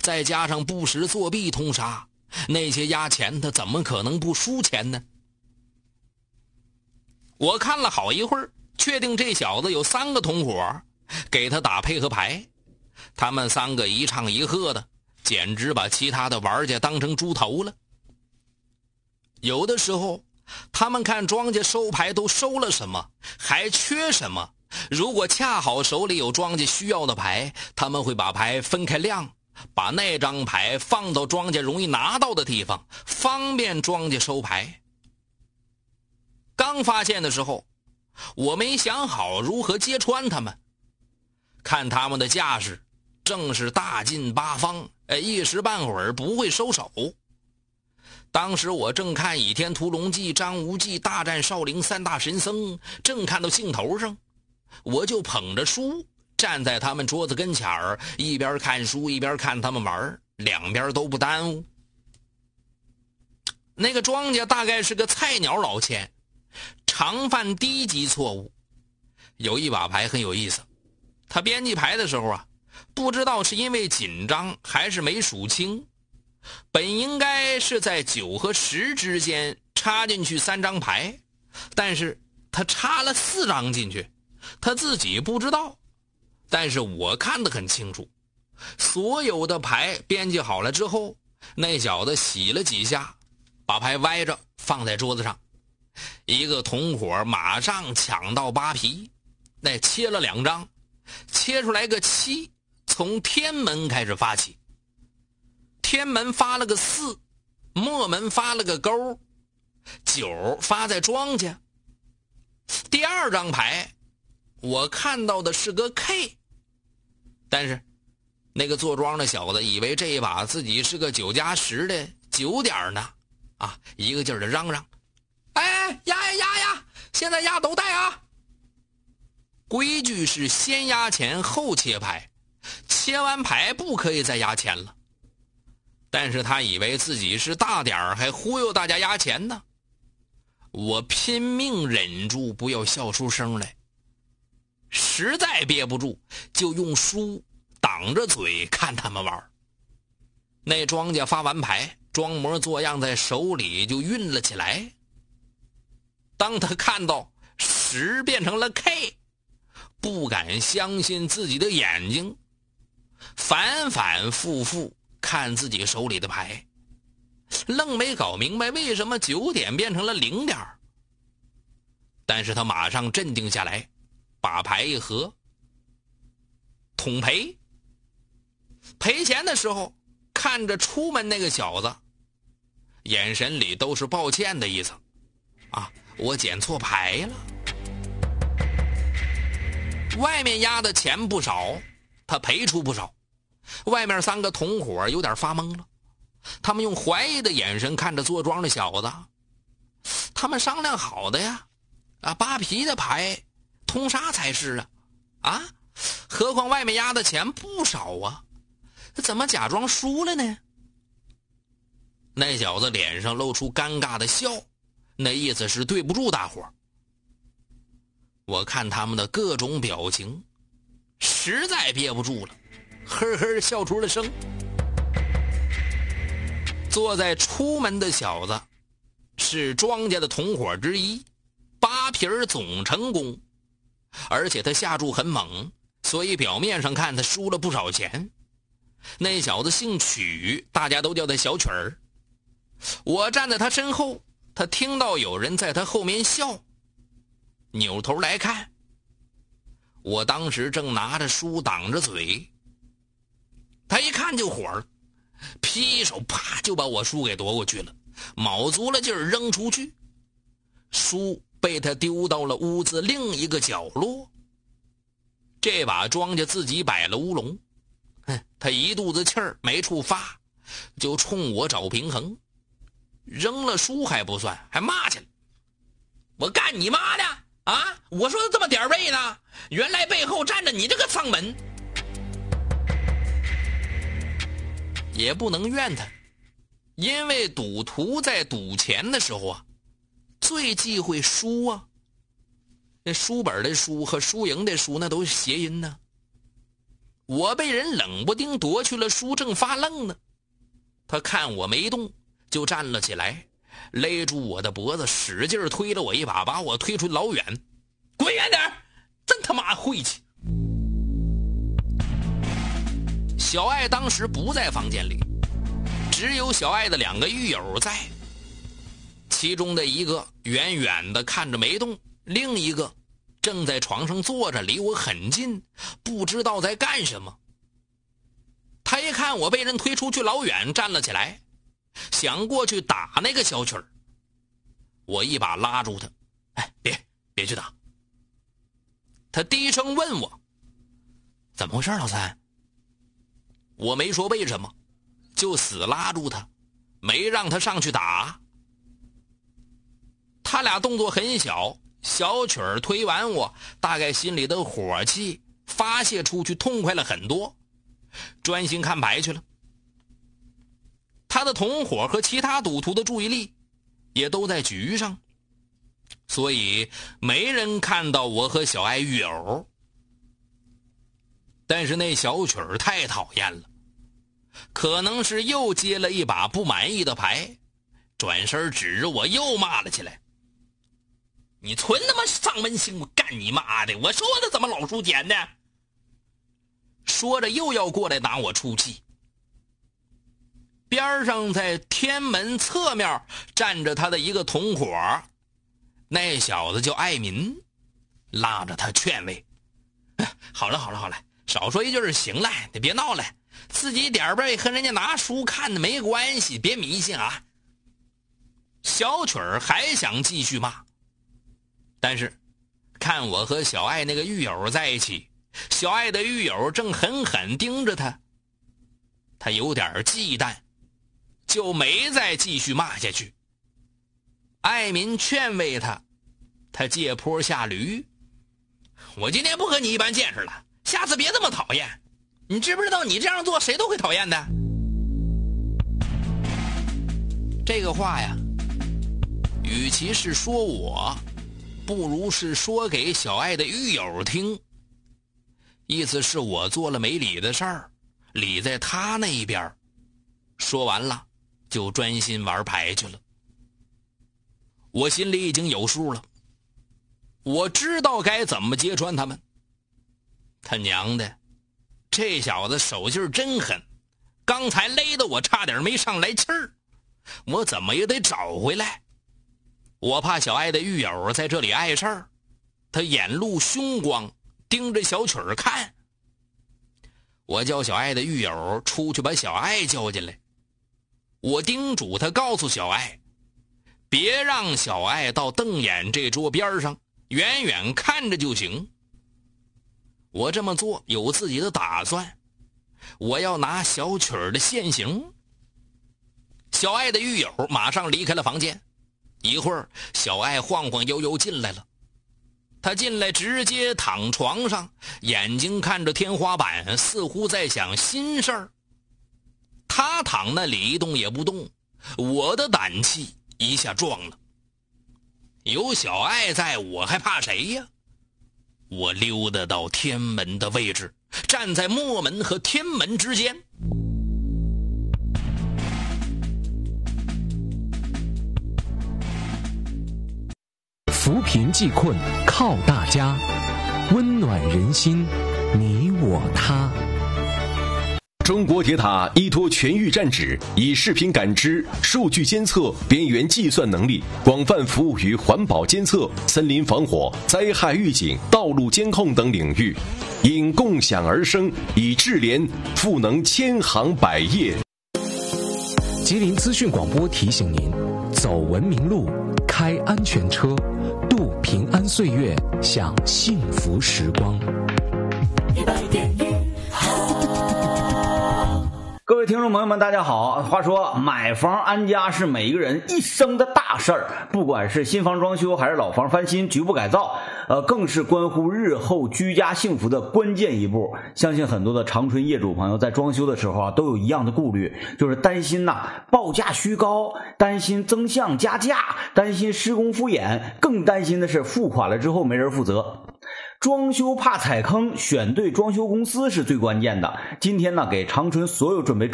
再加上不时作弊通杀，那些押钱的怎么可能不输钱呢？我看了好一会儿，确定这小子有3个同伙，给他打配合牌。他们3个一唱一和的，简直把其他的玩家当成猪头了。有的时候他们看庄家收牌都收了什么，还缺什么，如果恰好手里有庄家需要的牌，他们会把牌分开晾，把那张牌放到庄家容易拿到的地方，方便庄家收牌。刚发现的时候，我没想好如何揭穿他们。看他们的架势，正是大进八方，一时半会儿不会收手。当时我正看《倚天屠龙记》张无忌大战少林3大神僧，正看到兴头上，我就捧着书站在他们桌子跟前儿，一边看书一边看他们玩，两边都不耽误。那个庄家大概是个菜鸟老千，常犯低级错误。有一把牌很有意思，他编辑牌的时候啊，不知道是因为紧张还是没数清，本应该是在9和10之间插进去3张牌，但是他插了4张进去，他自己不知道，但是我看得很清楚。所有的牌编辑好了之后，那小子洗了几下，把牌歪着放在桌子上。一个同伙马上抢到8皮，那切了2张，切出来个7，从天门开始发起。天门发了个4，末门发了个勾，9发在庄家。第2张牌我看到的是个 K， 但是那个坐庄的小子以为这一把自己是个9加10的9点呢，一个劲儿的嚷嚷：“哎，压呀，现在压都带啊！”规矩是先压钱后切牌，切完牌不可以再压钱了。但是他以为自己是大点儿，还忽悠大家压钱呢。我拼命忍住不要笑出声来，实在憋不住，就用书挡着嘴看他们玩。那庄家发完牌，装模作样在手里就运了起来。当他看到10变成了 K， 不敢相信自己的眼睛，反反复复看自己手里的牌，愣没搞明白为什么9点变成了0点。但是他马上镇定下来，把牌一合，统赔。赔钱的时候看着出门那个小子，眼神里都是抱歉的意思。我捡错牌了。外面压的钱不少，他赔出不少。外面3个同伙有点发懵了，他们用怀疑的眼神看着坐庄的小子。他们商量好的呀，8皮的牌通杀才是何况外面压的钱不少啊，怎么假装输了呢？那小子脸上露出尴尬的笑，那意思是对不住大伙。我看他们的各种表情，实在憋不住了，呵呵笑出了声。坐在出门的小子是庄家的同伙之一，8皮总成功，而且他下注很猛，所以表面上看他输了不少钱。那小子姓曲，大家都叫他小曲儿。我站在他身后，他听到有人在他后面笑，扭头来看。我当时正拿着书挡着嘴，他一看就火了，劈手啪就把我书给夺过去了，卯足了劲儿扔出去，书被他丢到了屋子另一个角落。这把庄家自己摆了乌龙，他一肚子气儿没处发，就冲我找平衡，扔了书还不算，还骂去了：“我干你妈的我说的这么点位呢，原来背后站着你这个丧门！”也不能怨他，因为赌徒在赌钱的时候最忌讳输那书本的输和输赢的输那都是谐音呢。 我被人冷不丁夺去了书，正发愣呢。他看我没动，就站了起来，勒住我的脖子，使劲推了我一把，把我推出老远。滚远点，真他妈晦气！小爱当时不在房间里，只有小爱的2个狱友在。其中的一个远远的看着没动，另一个正在床上坐着，离我很近，不知道在干什么。他一看我被人推出去老远，站了起来，想过去打那个小曲儿。我一把拉住他，哎，别去打。他低声问我，怎么回事老三？我没说为什么，就死拉住他，没让他上去打。他俩动作很小，小曲儿推完我，大概心里的火气发泄出去，痛快了很多，专心看牌去了。他的同伙和其他赌徒的注意力也都在局上，所以没人看到我和小爱狱友。但是那小曲儿太讨厌了，可能是又接了一把不满意的牌，转身指着我又骂了起来。你存他妈丧门星，我干你妈的！我说的怎么老输钱呢？说着又要过来拿我出气。边上在天门侧面站着他的一个同伙，那小子叫爱民，拉着他劝慰。好了，少说一句行了，你别闹了，自己点背和人家拿书看的没关系，别迷信啊。小曲儿还想继续骂，但是看我和小爱那个狱友在一起，小爱的狱友正狠狠盯着他，他有点忌惮，就没再继续骂下去。爱民劝慰他，他借坡下驴。我今天不和你一般见识了，下次别这么讨厌。你知不知道你这样做谁都会讨厌的？这个话呀，与其是说我，不如是说给小爱的狱友听。意思是我做了没理的事儿，理在他那一边。说完了，就专心玩牌去了。我心里已经有数了，我知道该怎么揭穿他们。他娘的，这小子手劲儿真狠，刚才勒得我差点没上来气儿，我怎么也得找回来。我怕小爱的狱友在这里碍事儿，他眼露凶光，盯着小曲儿看。我叫小爱的狱友出去把小爱叫进来，我叮嘱他告诉小爱，别让小爱到瞪眼这桌边上，远远看着就行。我这么做有自己的打算，我要拿小曲儿的现行。小爱的狱友马上离开了房间，一会儿小爱晃晃悠悠进来了。他进来直接躺床上，眼睛看着天花板，似乎在想心事儿。他躺那里一动也不动，我的胆气一下壮了。有小爱在，我还怕谁呀？我溜达到天门的位置，站在末门和天门之间。 扶贫济困靠大家，温暖人心，你我他。 中国铁塔依托全域战指，以视频感知、数据监测、边缘计算能力，广泛服务于环保监测、森林防火、灾害预警、道路监控等领域，因共享而生，以智联赋能千行百业。 吉林资讯广播提醒您：走文明路，开安全车，度平安岁月，享幸福时光。 各位听众朋友们，大家好。话说买房安家是每一个人一生的大事儿，不管是新房装修还是老房翻新、局部改造，更是关乎日后居家幸福的关键一步。相信很多的长春业主朋友在装修的时候都有一样的顾虑，就是担心报价虚高，担心增项加价，担心施工敷衍，更担心的是付款了之后没人负责。 装修怕踩坑，选对装修公司是最关键的。今天呢，给长春所有准备